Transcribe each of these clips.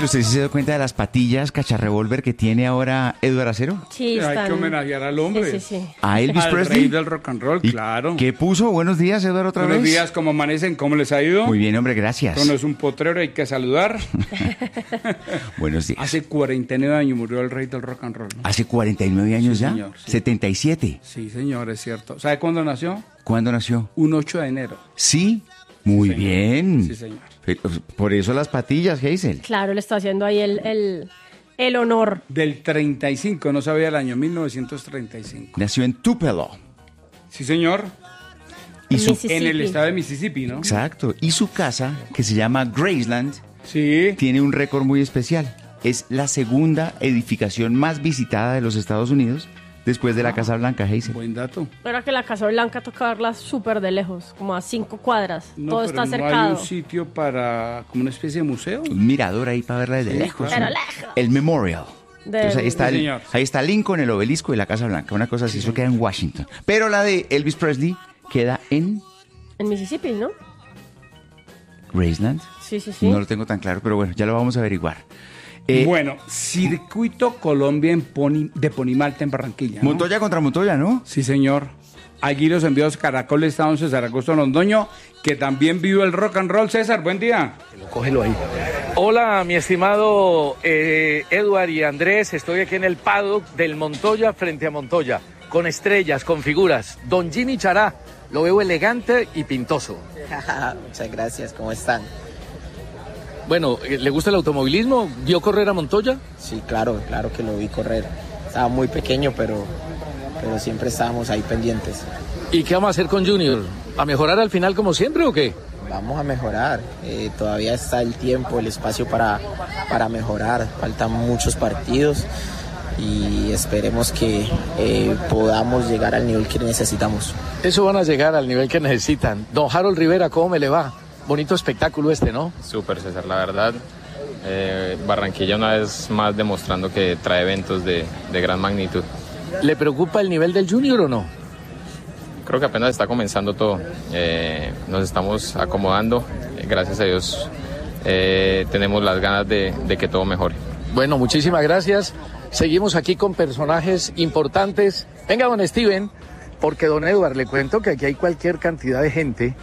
Hazel, ¿usted sí se dio cuenta de las patillas cacharrevólver que tiene ahora Edward Acero? Sí, Hay están... que homenajear al hombre. Sí. ¿A Elvis Al Presley? rey del rock and roll, ¿Y claro. qué puso? Buenos días, Edward, otra Buenos vez. días, ¿cómo amanecen? ¿Cómo les ha ido? Muy bien, hombre, gracias. Esto no es un potrero, hay que saludar. Buenos días. Hace 49 años murió el rey del rock and roll, ¿no? ¿Hace 49 años Sí, ya? señor, sí. 77. Sí, señor, es cierto. ¿Sabe cuándo nació? ¿Cuándo nació? Un 8 de enero. Sí, muy señor. bien. Sí, señor. Por eso las patillas, Hazel. Claro, le está haciendo ahí el honor. Del 35, no sabía el año, 1935. Nació en Tupelo. Sí, señor. Y su, Mississippi. En el estado de Mississippi, ¿no? exacto. Y su casa, que se llama Graceland, Sí. tiene un récord muy especial. Es la segunda edificación más visitada de los Estados Unidos después de la Casa Blanca, Hazel. Buen dato. Era que la Casa Blanca toca verla súper de lejos, como a 5 cuadras. No, Todo pero está no cercado. hay un sitio para, como una especie de museo. Un mirador ahí para verla desde Sí, lejos. claro. Pero lejos. El Memorial. Entonces Sí, señor. ahí está Lincoln, el obelisco y la Casa Blanca. Una cosa así, eso queda en Washington. Pero la de Elvis Presley queda en En Mississippi, ¿no? Graceland. Sí. No lo tengo tan claro, pero bueno, ya lo vamos a averiguar. Bueno, Circuito Colombia de Ponimalta en Barranquilla, ¿no? Montoya contra Montoya, ¿no? Sí, señor. Allí los enviados Caracol estaban César Augusto Londoño, que también vive el rock and roll. César, buen día. Cógelo ahí. Hola, mi estimado Edward y Andrés. Estoy aquí en el paddock del Montoya frente a Montoya, con estrellas, con figuras. Don Jimmy Chará, lo veo elegante y pintoso. Muchas gracias, ¿cómo están? Bueno, ¿le gusta el automovilismo? ¿Vio correr a Montoya? Sí, claro que lo vi correr. Estaba muy pequeño, pero siempre estábamos ahí pendientes. ¿Y qué vamos a hacer con Junior? ¿A mejorar al final como siempre o qué? Vamos a mejorar, todavía está el tiempo, el espacio para mejorar, faltan muchos partidos y esperemos que podamos llegar al nivel que necesitamos. Eso van a llegar al nivel que necesitan. Don Harold Rivera, ¿cómo me le va? Bonito espectáculo este, ¿no? Súper, César, la verdad. Barranquilla una vez más demostrando que trae eventos de gran magnitud. ¿Le preocupa el nivel del Junior o no? Creo que apenas está comenzando todo. Nos estamos acomodando. Gracias a Dios tenemos las ganas de que todo mejore. Bueno, muchísimas gracias. Seguimos aquí con personajes importantes. Venga, don Steven, porque don Edward, le cuento que aquí hay cualquier cantidad de gente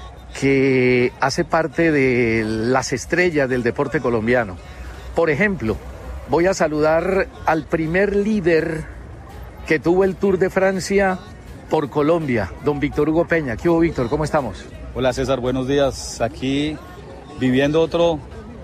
que hace parte de las estrellas del deporte colombiano. Por ejemplo, voy a saludar al primer líder que tuvo el Tour de Francia por Colombia, don Víctor Hugo Peña. ¿Qué hubo, Víctor? ¿Cómo estamos? Hola César, buenos días. Aquí viviendo otro